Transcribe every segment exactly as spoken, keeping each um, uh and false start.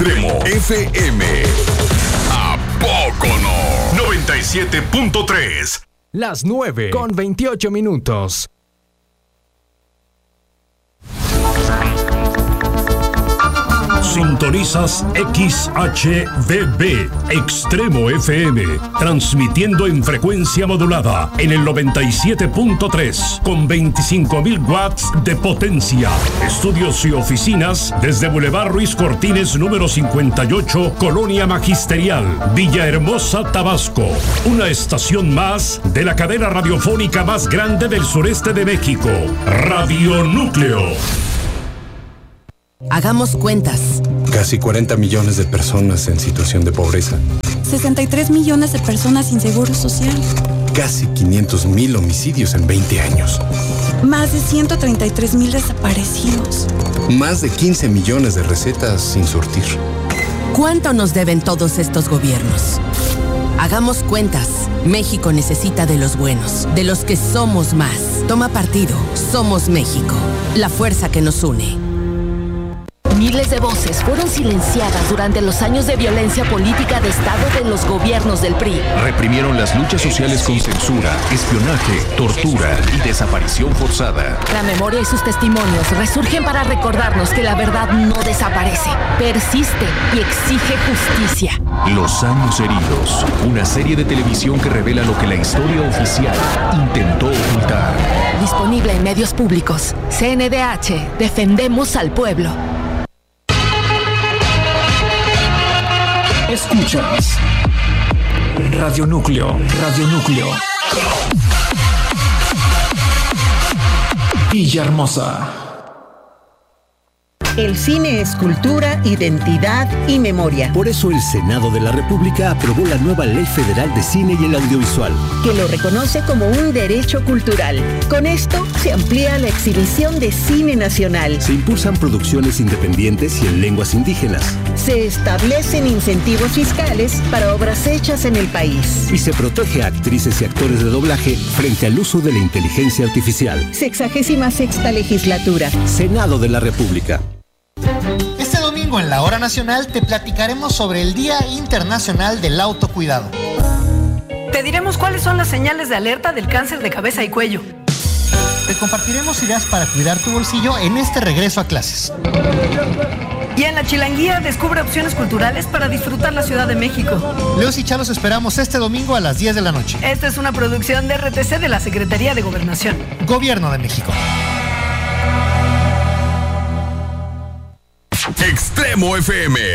Extremo F M. ¿A poco no? noventa y siete punto tres. Las nueve con veintiocho minutos. Sintonizas X H V B, Extremo F M, transmitiendo en frecuencia modulada en el noventa y siete punto tres, con veinticinco mil watts de potencia. Estudios y oficinas desde Boulevard Ruiz Cortines, número cincuenta y ocho, Colonia Magisterial, Villahermosa, Tabasco. Una estación más de la cadena radiofónica más grande del sureste de México, Radio Núcleo. Hagamos cuentas. Casi cuarenta millones de personas en situación de pobreza. sesenta y tres millones de personas sin seguro social. Casi quinientos mil homicidios en veinte años. Más de ciento treinta y tres mil desaparecidos. Más de quince millones de recetas sin surtir. ¿Cuánto nos deben todos estos gobiernos? Hagamos cuentas. México necesita de los buenos, de los que somos más. Toma partido. Somos México. La fuerza que nos une. Miles de voces fueron silenciadas durante los años de violencia política de Estado de los gobiernos del P R I. Reprimieron las luchas sociales con censura, espionaje, tortura y desaparición forzada. La memoria y sus testimonios resurgen para recordarnos que la verdad no desaparece, persiste y exige justicia. Los años heridos, una serie de televisión que revela lo que la historia oficial intentó ocultar. Disponible en medios públicos. C N D H, defendemos al pueblo. Escuchas Radio Núcleo, Radio Núcleo. Villahermosa. El cine es cultura, identidad y memoria. Por eso el Senado de la República aprobó la nueva Ley Federal de Cine y el Audiovisual, que lo reconoce como un derecho cultural. Con esto se amplía la exhibición de cine nacional. Se impulsan producciones independientes y en lenguas indígenas. Se establecen incentivos fiscales para obras hechas en el país. Y se protege a actrices y actores de doblaje frente al uso de la inteligencia artificial. Sexagésima sexta legislatura. Senado de la República. Este domingo en la Hora Nacional te platicaremos sobre el Día Internacional del Autocuidado. Te diremos cuáles son las señales de alerta del cáncer de cabeza y cuello. Te compartiremos ideas para cuidar tu bolsillo en este regreso a clases. Y en la Chilanguía descubre opciones culturales para disfrutar la Ciudad de México. Leos y Chalos esperamos este domingo a las diez de la noche. Esta es una producción de R T C de la Secretaría de Gobernación. Gobierno de México. Extremo F M.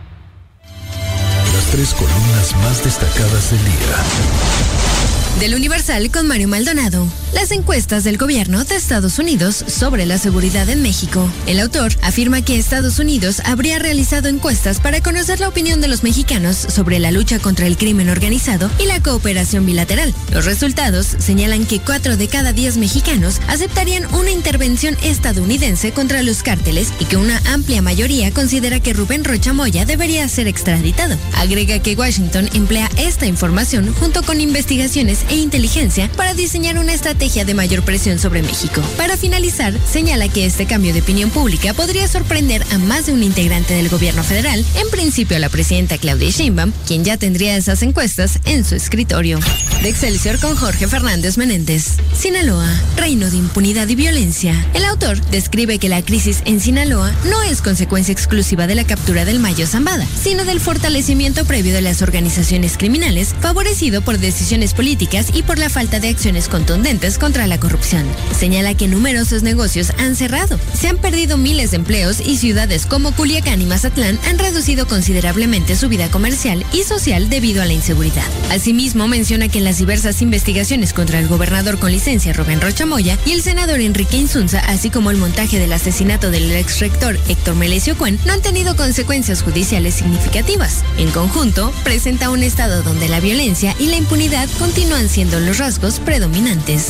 Las tres columnas más destacadas del día. Del Universal con Mario Maldonado. Las encuestas del gobierno de Estados Unidos sobre la seguridad en México. El autor afirma que Estados Unidos habría realizado encuestas para conocer la opinión de los mexicanos sobre la lucha contra el crimen organizado y la cooperación bilateral. Los resultados señalan que cuatro de cada diez mexicanos aceptarían una intervención estadounidense contra los cárteles y que una amplia mayoría considera que Rubén Rocha Moya debería ser extraditado. Agrega que Washington emplea esta información junto con investigaciones e inteligencia para diseñar una estrategia de mayor presión sobre México. Para finalizar, señala que este cambio de opinión pública podría sorprender a más de un integrante del gobierno federal, en principio a la presidenta Claudia Sheinbaum, quien ya tendría esas encuestas en su escritorio. De Excelsior con Jorge Fernández Menéndez. Sinaloa, reino de impunidad y violencia. El autor describe que la crisis en Sinaloa no es consecuencia exclusiva de la captura del Mayo Zambada, sino del fortalecimiento previo de las organizaciones criminales, favorecido por decisiones políticas y por la falta de acciones contundentes contra la corrupción. Señala que numerosos negocios han cerrado, se han perdido miles de empleos y ciudades como Culiacán y Mazatlán han reducido considerablemente su vida comercial y social debido a la inseguridad. Asimismo, menciona que las diversas investigaciones contra el gobernador con licencia Rubén Rocha Moya y el senador Enrique Insunza, así como el montaje del asesinato del exrector Héctor Melesio Cuen, no han tenido consecuencias judiciales significativas. En conjunto, presenta un estado donde la violencia y la impunidad continúan siendo los rasgos predominantes.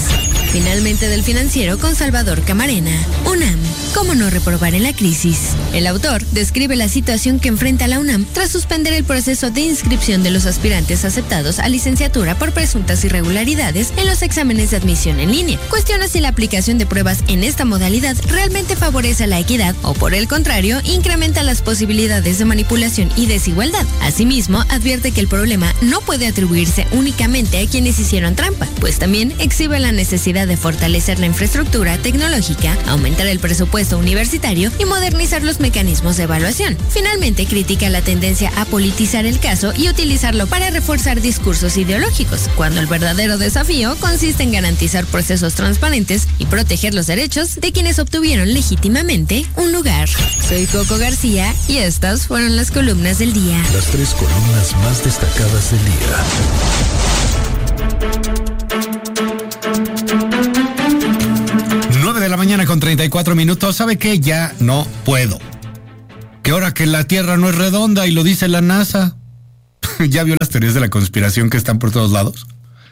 Finalmente del Financiero con Salvador Camarena. UNAM, ¿cómo no reprobar en la crisis? El autor describe la situación que enfrenta la UNAM tras suspender el proceso de inscripción de los aspirantes aceptados a licenciatura por presuntas irregularidades en los exámenes de admisión en línea. Cuestiona si la aplicación de pruebas en esta modalidad realmente favorece la equidad o, por el contrario, incrementa las posibilidades de manipulación y desigualdad. Asimismo, advierte que el problema no puede atribuirse únicamente a quienes hicieron trampa, pues también exhibe la necesidad de fortalecer la infraestructura tecnológica, aumentar el presupuesto universitario y modernizar los mecanismos de evaluación. Finalmente, critica la tendencia a politizar el caso y utilizarlo para reforzar discursos ideológicos, cuando el verdadero desafío consiste en garantizar procesos transparentes y proteger los derechos de quienes obtuvieron legítimamente un lugar. Soy Coco García y estas fueron las columnas del día. Las tres columnas más destacadas del día. nueve de la mañana con treinta y cuatro minutos. ¿Sabe qué? Ya no puedo. Que ahora que la Tierra no es redonda y lo dice la NASA. ¿Ya vio las teorías de la conspiración que están por todos lados?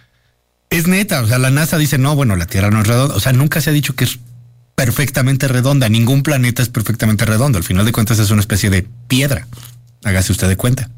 Es neta, o sea, la NASA dice, no, bueno, la Tierra no es redonda. O sea, nunca se ha dicho que es perfectamente redonda. Ningún planeta es perfectamente redondo. Al final de cuentas es una especie de piedra. Hágase usted de cuenta.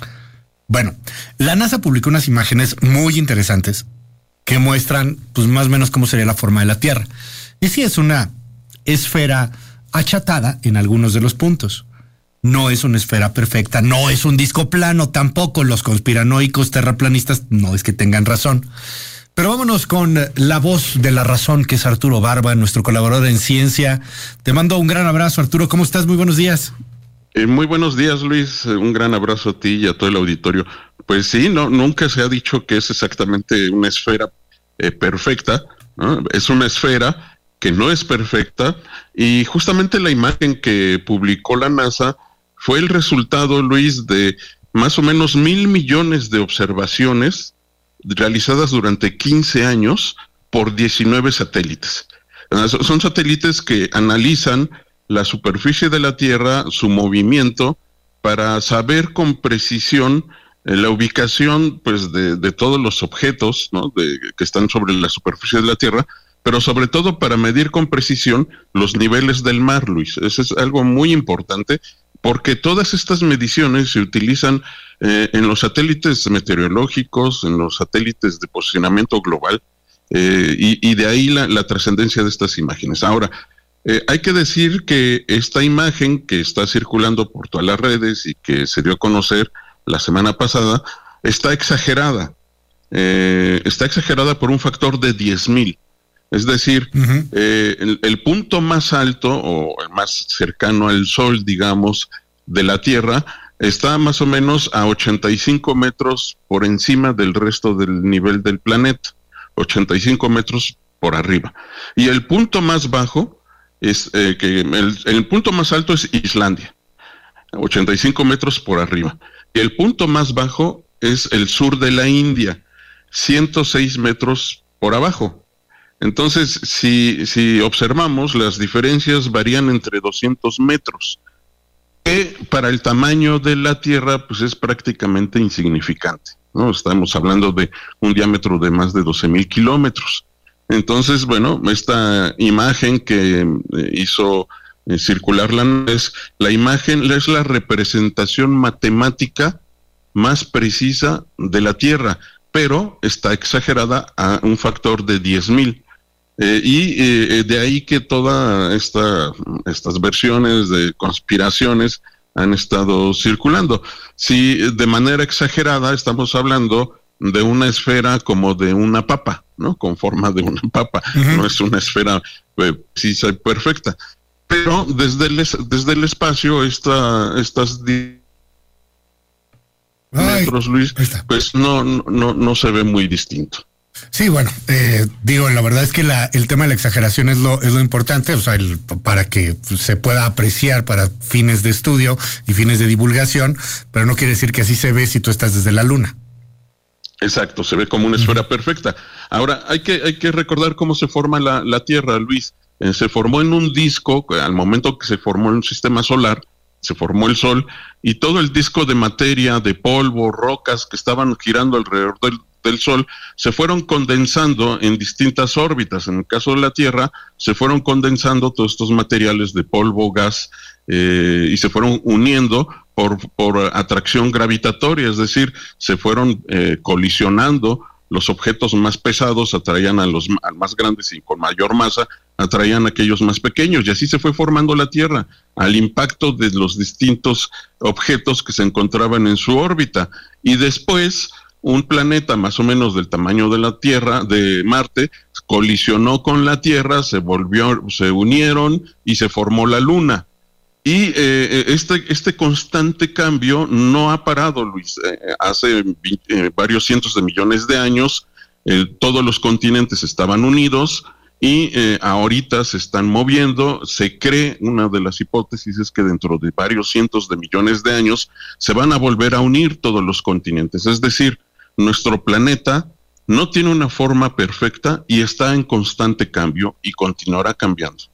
Bueno, la NASA publicó unas imágenes muy interesantes que muestran, pues, más o menos cómo sería la forma de la Tierra. Y sí, es una esfera achatada en algunos de los puntos. No es una esfera perfecta, no es un disco plano, tampoco los conspiranoicos terraplanistas no es que tengan razón. Pero vámonos con la voz de la razón, que es Arturo Barba, nuestro colaborador en ciencia. Te mando un gran abrazo, Arturo. ¿Cómo estás? Muy buenos días. Eh, muy buenos días, Luis. Un gran abrazo a ti y a todo el auditorio. Pues sí, no, nunca se ha dicho que es exactamente una esfera eh, perfecta, ¿no? Es una esfera que no es perfecta, y justamente la imagen que publicó la NASA fue el resultado, Luis, de más o menos mil millones de observaciones realizadas durante quince años por diecinueve satélites. Son satélites que analizan la superficie de la Tierra, su movimiento, para saber con precisión eh, la ubicación, pues, de, de todos los objetos, ¿no?, de, que están sobre la superficie de la Tierra, pero sobre todo para medir con precisión los niveles del mar, Luis. Eso es algo muy importante, porque todas estas mediciones se utilizan eh, en los satélites meteorológicos, en los satélites de posicionamiento global, eh, y, y de ahí la, la trascendencia de estas imágenes. Ahora, eh, hay que decir que esta imagen que está circulando por todas las redes y que se dio a conocer la semana pasada, está exagerada. Eh, está exagerada por un factor de diez mil. Es decir, uh-huh. eh, el, el punto más alto o el más cercano al Sol, digamos, de la Tierra, está más o menos a ochenta y cinco metros por encima del resto del nivel del planeta, ochenta y cinco metros por arriba. Y el punto más bajo es eh, que el, el punto más alto es Islandia, ochenta y cinco metros por arriba. Y el punto más bajo es el sur de la India, ciento seis metros por abajo. Entonces, si, si observamos, las diferencias varían entre doscientos metros, que para el tamaño de la Tierra, pues es prácticamente insignificante, ¿no? Estamos hablando de un diámetro de más de doce mil kilómetros. Entonces, bueno, esta imagen que eh, hizo eh, circular la es la imagen, es la representación matemática más precisa de la Tierra, pero está exagerada a un factor de diez mil. Eh, y eh, de ahí que todas esta, estas versiones de conspiraciones han estado circulando. Si de manera exagerada estamos hablando de una esfera como de una papa, ¿no? Con forma de una papa. Uh-huh. No es una esfera eh, precisa y perfecta. Pero desde el, desde el espacio, esta, estas di- metros, Luis, pues no, no, no se ve muy distinto. Sí, bueno, eh, digo, la verdad es que la, el tema de la exageración es lo, es lo importante, o sea, el, para que se pueda apreciar para fines de estudio y fines de divulgación, pero no quiere decir que así se ve si tú estás desde la Luna. Exacto, se ve como una esfera uh-huh. perfecta. Ahora, hay que, hay que recordar cómo se forma la, la Tierra, Luis. Eh, se formó en un disco, al momento que se formó en un sistema solar, se formó el Sol, y todo el disco de materia, de polvo, rocas que estaban girando alrededor del del Sol, se fueron condensando en distintas órbitas. En el caso de la Tierra, se fueron condensando todos estos materiales de polvo, gas, eh, y se fueron uniendo por, por atracción gravitatoria, es decir, se fueron eh, colisionando. Los objetos más pesados atraían a los a más grandes y con mayor masa atraían a aquellos más pequeños, y así se fue formando la Tierra al impacto de los distintos objetos que se encontraban en su órbita. Y después un planeta más o menos del tamaño de la Tierra, de Marte, colisionó con la Tierra, se volvió, se unieron y se formó la Luna. Y eh, este, este constante cambio no ha parado, Luis. Eh, hace eh, varios cientos de millones de años eh, todos los continentes estaban unidos y eh, ahorita se están moviendo. Se cree, una de las hipótesis es que dentro de varios cientos de millones de años se van a volver a unir todos los continentes. Es decir, nuestro planeta no tiene una forma perfecta y está en constante cambio y continuará cambiando.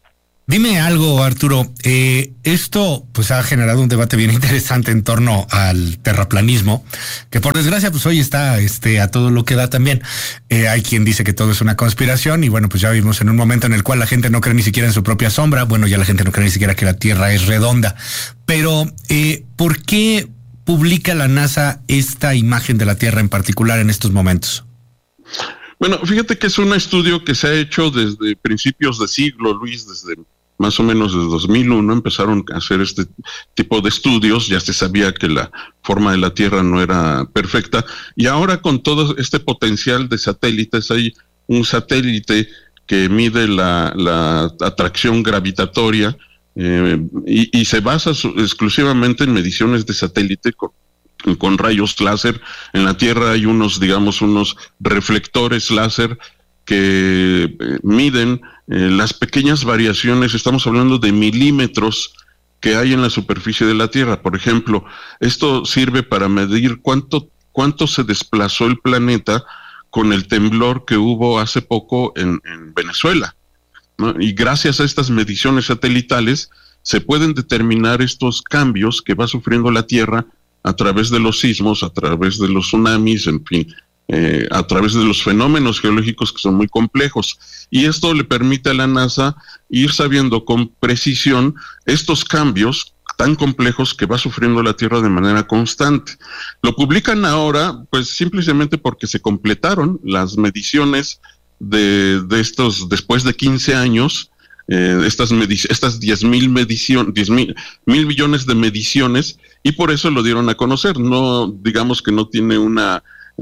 Dime algo, Arturo, eh, esto pues ha generado un debate bien interesante en torno al terraplanismo, que por desgracia pues hoy está este a todo lo que da también. Eh, hay quien dice que todo es una conspiración y bueno, pues ya vimos en un momento en el cual la gente no cree ni siquiera en su propia sombra. Bueno, ya la gente no cree ni siquiera que la Tierra es redonda. Pero, eh, ¿por qué publica la NASA esta imagen de la Tierra en particular en estos momentos? Bueno, fíjate que es un estudio que se ha hecho desde principios de siglo, Luis, desde más o menos desde dos mil uno empezaron a hacer este tipo de estudios. Ya se sabía que la forma de la Tierra no era perfecta, y ahora con todo este potencial de satélites, hay un satélite que mide la, la atracción gravitatoria eh, y, y se basa su, exclusivamente en mediciones de satélite con, con rayos láser. En la Tierra hay unos, digamos, unos reflectores láser que eh, miden eh, las pequeñas variaciones. Estamos hablando de milímetros que hay en la superficie de la Tierra. Por ejemplo, esto sirve para medir cuánto, cuánto se desplazó el planeta con el temblor que hubo hace poco en, en Venezuela, ¿no? Y gracias a estas mediciones satelitales se pueden determinar estos cambios que va sufriendo la Tierra a través de los sismos, a través de los tsunamis, en fin, Eh, a través de los fenómenos geológicos que son muy complejos. Y esto le permite a la NASA ir sabiendo con precisión estos cambios tan complejos que va sufriendo la Tierra de manera constante. Lo publican ahora, pues simplemente porque se completaron las mediciones de, de estos, después de quince años, eh, estas medic- estas diez mil mediciones, diez mil, mil millones de mediciones, y por eso lo dieron a conocer. No, digamos que no tiene una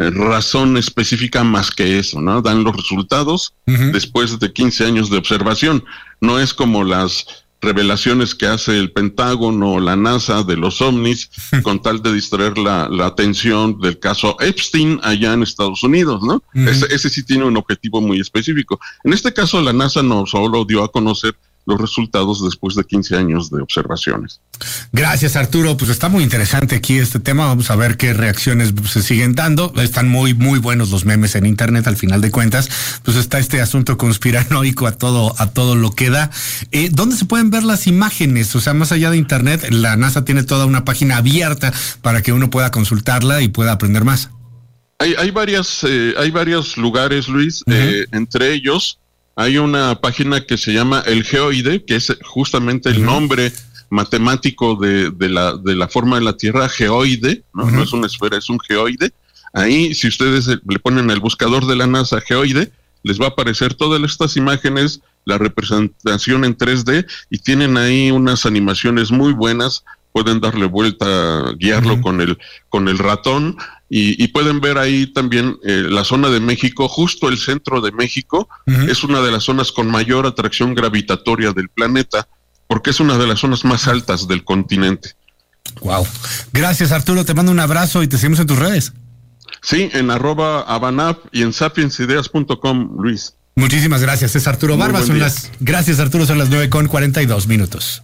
razón específica más que eso, ¿no? Dan los resultados uh-huh. después de quince años de observación. No es como las revelaciones que hace el Pentágono o la NASA de los ovnis con tal de distraer la, la atención del caso Epstein allá en Estados Unidos, ¿no? Uh-huh. Ese, ese sí tiene un objetivo muy específico. En este caso, la NASA no solo dio a conocer los resultados después de quince años de observaciones. Gracias, Arturo. Pues está muy interesante aquí este tema. Vamos a ver qué reacciones se siguen dando. Están muy, muy buenos los memes en internet. Al final de cuentas, pues está este asunto conspiranoico a todo, a todo lo que da. Eh, ¿Dónde se pueden ver las imágenes? O sea, más allá de internet, la NASA tiene toda una página abierta para que uno pueda consultarla y pueda aprender más. Hay, hay varias, eh, hay varios lugares, Luis. Uh-huh. eh, entre ellos, hay una página que se llama El Geoide, que es justamente el uh-huh. nombre matemático de, de, la, de la forma de la Tierra, geoide, ¿no? Uh-huh. No es una esfera, es un geoide. Ahí, si ustedes le ponen el buscador de la NASA geoide, les va a aparecer todas estas imágenes, la representación en tres D, y tienen ahí unas animaciones muy buenas. Pueden darle vuelta, guiarlo uh-huh. con el con el ratón, y, y pueden ver ahí también eh, la zona de México. Justo el centro de México uh-huh. es una de las zonas con mayor atracción gravitatoria del planeta, porque es una de las zonas más altas del continente. Wow. Gracias, Arturo. Te mando un abrazo y te seguimos en tus redes. Sí, en arroba abanap y en sapiensideas punto com, Luis. Muchísimas gracias. Es Arturo Barba. Son las, gracias, Arturo. Son las nueve con cuarenta y dos minutos.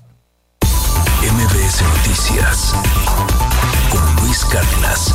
M B S Noticias con Luis Cárdenas.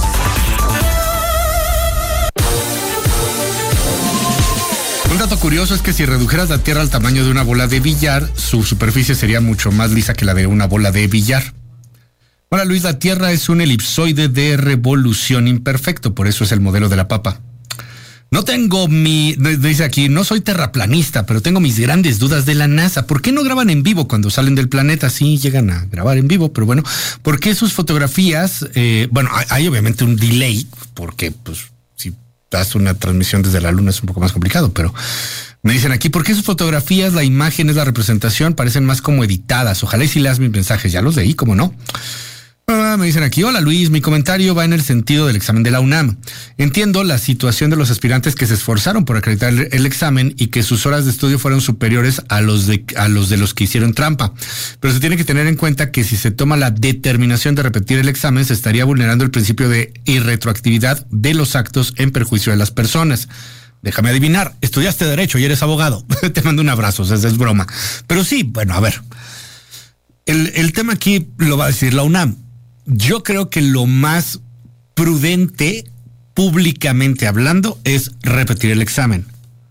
Un dato curioso es que si redujeras la Tierra al tamaño de una bola de billar, su superficie sería mucho más lisa que la de una bola de billar. Hola Luis, la Tierra es un elipsoide de revolución imperfecto, por eso es el modelo de la papa. No tengo mi, dice aquí, no soy terraplanista, pero tengo mis grandes dudas de la NASA. ¿Por qué no graban en vivo cuando salen del planeta? Sí, llegan a grabar en vivo, pero bueno, ¿por qué sus fotografías? Eh, bueno, hay, hay obviamente un delay, porque pues si das una transmisión desde la Luna es un poco más complicado, pero me dicen aquí, ¿por qué sus fotografías, la imagen es la representación, parecen más como editadas? Ojalá y si leas mis mensajes, ya los leí, ¿cómo no? Ah, me dicen aquí, hola Luis, mi comentario va en el sentido del examen de la UNAM. Entiendo la situación de los aspirantes que se esforzaron por acreditar el, el examen y que sus horas de estudio fueron superiores a los de a los de los que hicieron trampa. Pero se tiene que tener en cuenta que si se toma la determinación de repetir el examen, se estaría vulnerando el principio de irretroactividad de los actos en perjuicio de las personas. Déjame adivinar, estudiaste Derecho y eres abogado. Te mando un abrazo, o sea, es broma. Pero sí, bueno, a ver. El, el tema aquí lo va a decir la UNAM. Yo creo que lo más prudente, públicamente hablando, es repetir el examen.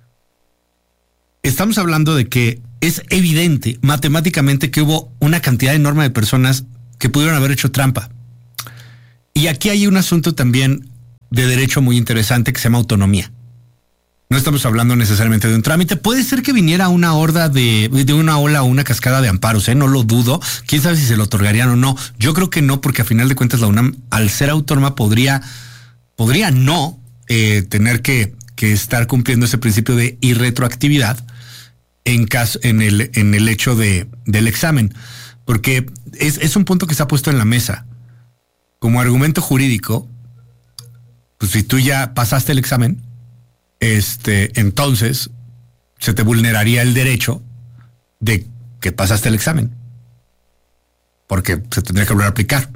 Estamos hablando de que es evidente matemáticamente que hubo una cantidad enorme de personas que pudieron haber hecho trampa. Y aquí hay un asunto también de derecho muy interesante que se llama autonomía. No estamos hablando necesariamente de un trámite. Puede ser que viniera una horda de, de una ola o una cascada de amparos, ¿eh? No lo dudo. Quién sabe si se lo otorgarían o no. Yo creo que no, porque a final de cuentas la UNAM, al ser autónoma, podría, podría no eh, tener que, que estar cumpliendo ese principio de irretroactividad en caso, en el, en el hecho de, del examen. Porque es, es un punto que se ha puesto en la mesa. Como argumento jurídico, pues si tú ya pasaste el examen, Este, entonces se te vulneraría el derecho de que pasaste el examen, porque se tendría que volver a aplicar.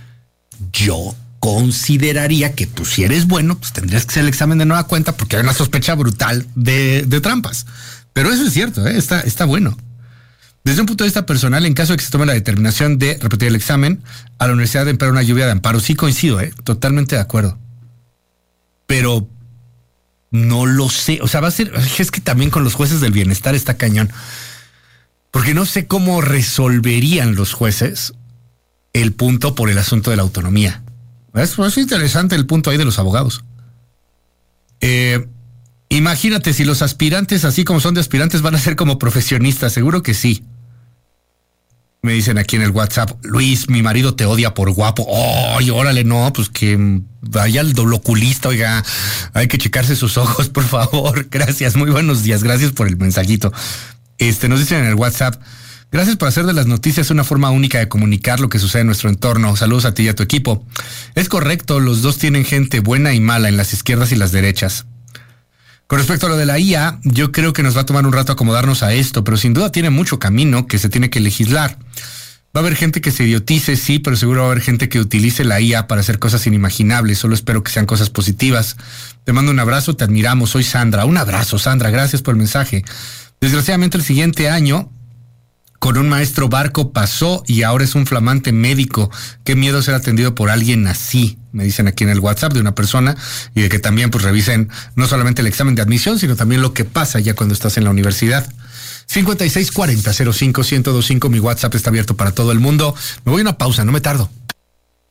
Yo consideraría que pues si eres bueno, pues tendrías que hacer el examen de nueva cuenta, porque hay una sospecha brutal de, de trampas. Pero eso es cierto, ¿eh? está, está bueno. Desde un punto de vista personal, en caso de que se tome la determinación de repetir el examen, a la universidad de emplear una lluvia de amparo, sí coincido, ¿eh? Totalmente de acuerdo. Pero no lo sé, o sea, va a ser, es que también con los jueces del bienestar está cañón, porque no sé cómo resolverían los jueces el punto por el asunto de la autonomía. Es, es interesante el punto ahí de los abogados. Eh, imagínate si los aspirantes, así como son de aspirantes, van a ser como profesionistas, seguro que sí. Me dicen aquí en el WhatsApp, Luis, mi marido te odia por guapo. ¡Ay, órale! No, pues que vaya al oculista, oiga, hay que checarse sus ojos, por favor. Gracias, muy buenos días, gracias por el mensajito. Este, nos dicen en el WhatsApp, gracias por hacer de las noticias una forma única de comunicar lo que sucede en nuestro entorno. Saludos a ti y a tu equipo. Es correcto, los dos tienen gente buena y mala en las izquierdas y las derechas. Con respecto a lo de la I A, yo creo que nos va a tomar un rato acomodarnos a esto, pero sin duda tiene mucho camino que se tiene que legislar. Va a haber gente que se idiotice, sí, pero seguro va a haber gente que utilice la I A para hacer cosas inimaginables. Solo espero que sean cosas positivas. Te mando un abrazo, te admiramos. Soy Sandra. Un abrazo, Sandra. Gracias por el mensaje. Desgraciadamente el siguiente año, con un maestro barco pasó y ahora es un flamante médico. Qué miedo ser atendido por alguien así. Me dicen aquí en el WhatsApp de una persona, y de que también pues revisen no solamente el examen de admisión, sino también lo que pasa ya cuando estás en la universidad. cincuenta y seis cuarenta cero cinco ciento veinticinco, mi WhatsApp está abierto para todo el mundo. Me voy a una pausa, no me tardo.